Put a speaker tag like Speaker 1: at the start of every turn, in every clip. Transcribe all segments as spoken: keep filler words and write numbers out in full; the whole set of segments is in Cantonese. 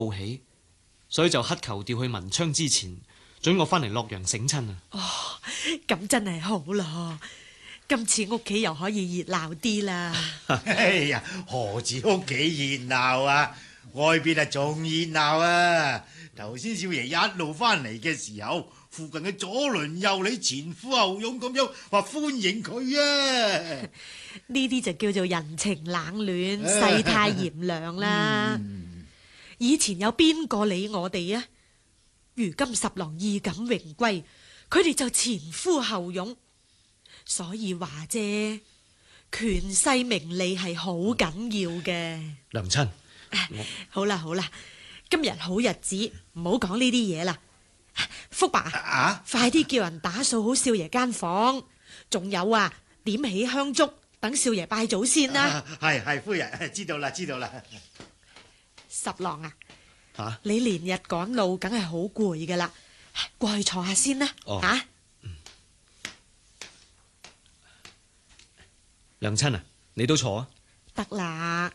Speaker 1: 報喜，所以就乞求調去文昌之前，准我翻嚟洛陽省親啊。
Speaker 2: 哦，咁真係好咯，今次屋企又可以熱鬧啲啦。
Speaker 3: 哎呀，何止屋企熱鬧啊，外邊啊仲熱鬧啊！頭先少爺一路翻嚟嘅時候，附近嘅左鄰右里前呼後擁咁樣話歡迎佢啊！
Speaker 2: 呢啲就叫做人情冷暖、世態炎涼啦。
Speaker 3: 嗯、
Speaker 2: 以前有邊個理我哋啊？如今十郎衣錦榮歸，佢哋就前呼後擁。所以話啫，權勢名利係好緊要嘅。
Speaker 1: 娘親，
Speaker 2: 好啦好啦，今日好日子，唔好講呢啲嘢啦。福伯
Speaker 3: 啊，
Speaker 2: 快啲叫人打掃好少爺間房，仲有啊，點起香燭，等少爺拜祖先啦。
Speaker 3: 係係、啊、夫人，知道啦知道啦。
Speaker 2: 十郎啊，
Speaker 1: 啊
Speaker 2: 你連日趕路，梗係好攰噶啦，過去坐下先啦。
Speaker 1: 哦
Speaker 2: 啊，
Speaker 1: 娘親啊，你都坐啊。
Speaker 2: 得啦，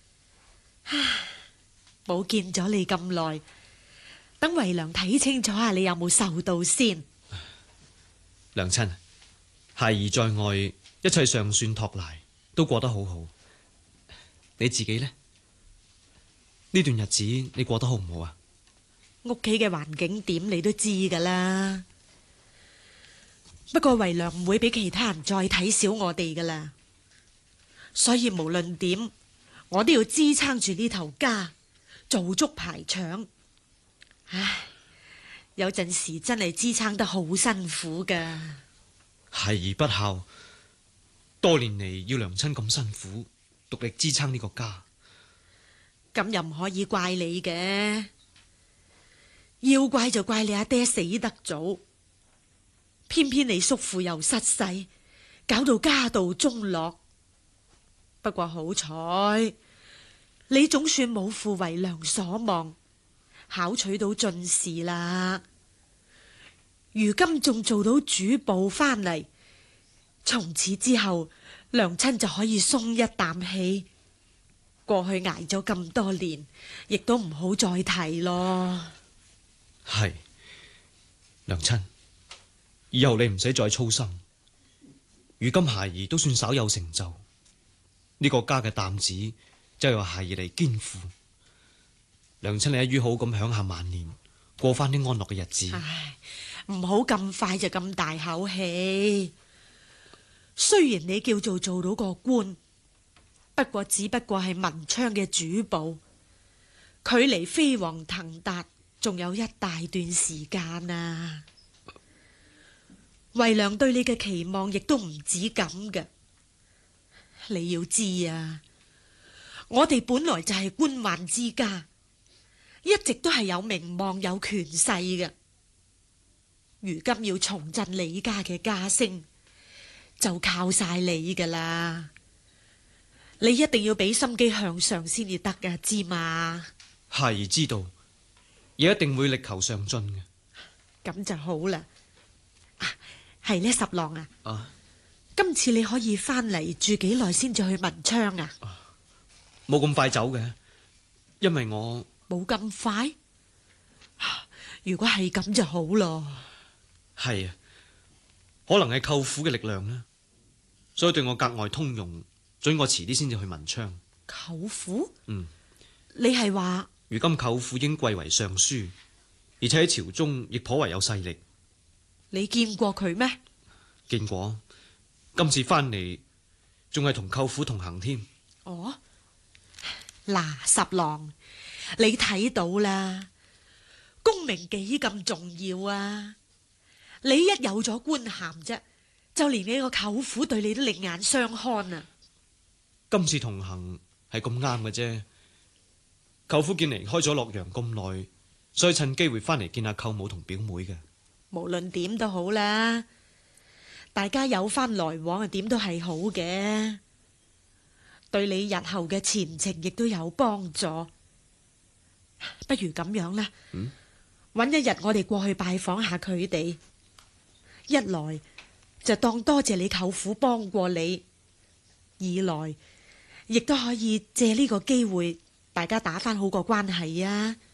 Speaker 2: 冇見咗你咁耐，等為娘睇清楚下你有冇受到先。
Speaker 1: 娘親，孩兒在外，一切尚算托賴，都過得好好。你自己呢？呢段日子你過得好唔好啊？
Speaker 2: 屋企嘅環境點你都知噶啦，不過為娘唔會俾其他人再睇小我哋噶啦，所以無論點，我都要支撐住呢頭家，做足排場。唉，有陣時真係支撐得好辛苦噶。
Speaker 1: 孩兒不孝，多年嚟要娘親咁辛苦，獨力支撐呢個家。
Speaker 2: 咁又唔可以怪你嘅，要怪就怪你阿爹死得早，偏偏你叔父又失勢，搞到家道中落。不過好彩，你總算冇負為娘所望，考取到進士啦。如今仲做到主簿翻嚟，從此之後，娘親就可以鬆一啖氣。過去挨咗咁多年，亦都唔好再提咯。
Speaker 1: 係，娘親，以後你唔使再操心。如今孩兒都算稍有成就，呢個家嘅擔子就由孩兒嚟肩負。娘親你一於好咁享下晚年，過翻啲安樂嘅日子。
Speaker 2: 唉，唔好咁快就咁大口氣。雖然你叫做做到個官，不過只不過係文昌嘅主簿，距離飛黃騰達仲有一大段時間啊！為娘對你嘅期望亦都唔止咁嘅。你要知啊，我哋本來就係官宦之家，一直都係有名望有權勢嘅。如今要重振李家嘅家聲，就靠晒你噶啦。你一定要俾心機向上先至得噶，知嘛？
Speaker 1: 孩兒知道，也一定會力求上進嘅。
Speaker 2: 咁就好啦。係呢，十郎啊，
Speaker 1: 啊，
Speaker 2: 今次你可以翻嚟住幾耐先至去文昌啊？
Speaker 1: 冇咁快走嘅，因為我
Speaker 2: 冇咁快。如果係咁就好咯。
Speaker 1: 係啊，可能係舅父嘅力量啦，所以對我格外通融，准我遲啲先至去文昌。
Speaker 2: 舅父？
Speaker 1: 嗯，
Speaker 2: 你係話？
Speaker 1: 如今舅父已經貴為尚書，而且喺朝中亦頗為有勢力。
Speaker 2: 你見過佢咩？
Speaker 1: 見過，今次翻嚟仲係同舅父同行添。
Speaker 2: 哦，嗱，十郎，你睇到啦，功名幾咁重要啊！你一有咗官銜啫，就連你個舅父對你都另眼相看啊！
Speaker 1: 今次同行係咁啱嘅啫，舅父見離開咗洛陽咁耐，所以趁機會翻嚟見下舅母同表妹嘅。
Speaker 2: 無論點都好啦，大家有翻來往啊，點都係好嘅，對你日後嘅前程亦都有幫助。不如咁樣啦，
Speaker 1: 嗯，
Speaker 2: 搵一日我哋過去拜訪下佢哋，一來就當多謝你舅父幫過你，二來亦都可以借呢個機會，大家打翻好個關係啊！